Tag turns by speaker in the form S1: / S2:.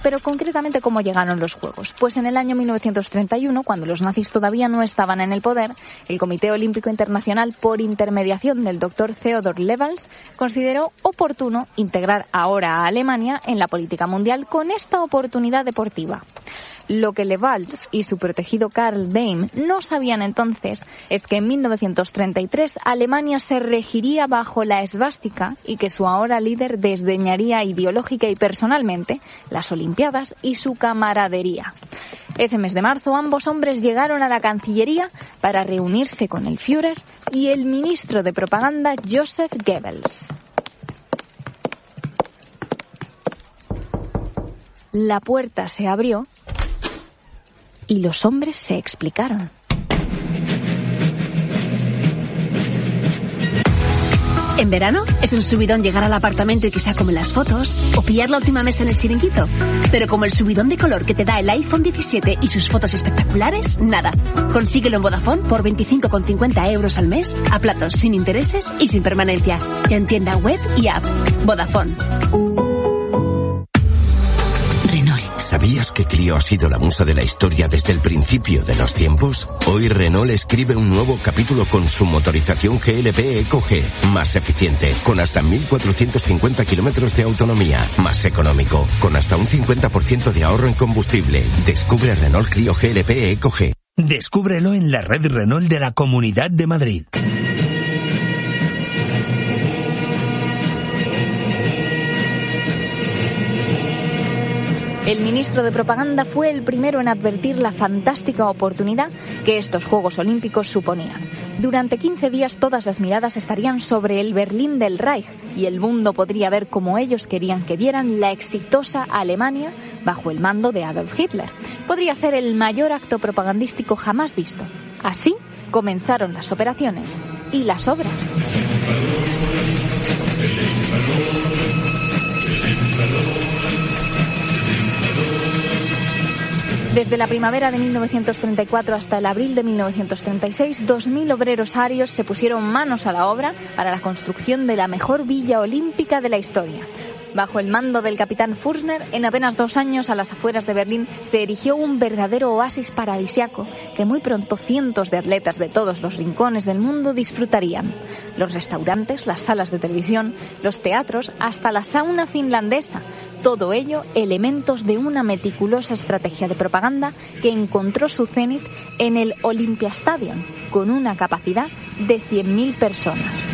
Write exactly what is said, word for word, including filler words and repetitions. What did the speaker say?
S1: pero concretamente cómo llegaron los Juegos. Pues en el año mil novecientos treinta y uno, cuando los nazis todavía no estaban en el poder, el Comité Olímpico Internacional, por intermediación del doctor Theodor Levels, consideró oportuno integrar ahora a Alemania en la política mundial con esta oportunidad deportiva. Lo que Levels y su protegido Karl Daim no sabían entonces es que en mil novecientos treinta y tres Alemania se regiría bajo la esvástica y que su ahora líder desdeñaría ideológica y personalmente las Olimpiadas y su camaradería. Ese mes de marzo ambos hombres llegaron a la Cancillería para reunirse con el Führer y el ministro de propaganda Joseph Goebbels. La puerta se abrió y los hombres se explicaron.
S2: En verano es un subidón llegar al apartamento y que se comen las fotos o pillar la última mesa en el chiringuito. Pero como el subidón de color que te da el iPhone diecisiete y sus fotos espectaculares, nada. Consíguelo en Vodafone por veinticinco con cincuenta euros al mes, a platos sin intereses y sin permanencia. Ya en tienda web y app. Vodafone.
S3: ¿Sabías que Clio ha sido la musa de la historia desde el principio de los tiempos? Hoy Renault escribe un nuevo capítulo con su motorización G L P Eco G, más eficiente, con hasta mil cuatrocientos cincuenta kilómetros de autonomía, más económico, con hasta un cincuenta por ciento de ahorro en combustible. Descubre Renault Clio G L P Eco G.
S4: Descúbrelo en la red Renault de la Comunidad de Madrid.
S1: El ministro de Propaganda fue el primero en advertir la fantástica oportunidad que estos Juegos Olímpicos suponían. Durante quince días todas las miradas estarían sobre el Berlín del Reich y el mundo podría ver como ellos querían que vieran la exitosa Alemania bajo el mando de Adolf Hitler. Podría ser el mayor acto propagandístico jamás visto. Así comenzaron las operaciones y las obras. Desde la primavera de mil novecientos treinta y cuatro hasta el abril de mil novecientos treinta y seis, dos mil obreros arios se pusieron manos a la obra para la construcción de la mejor villa olímpica de la historia. Bajo el mando del capitán Fürstner, en apenas dos años a las afueras de Berlín se erigió un verdadero oasis paradisiaco que muy pronto cientos de atletas de todos los rincones del mundo disfrutarían. Los restaurantes, las salas de televisión, los teatros, hasta la sauna finlandesa. Todo ello elementos de una meticulosa estrategia de propaganda que encontró su cenit en el Olympiastadion, con una capacidad de cien mil personas.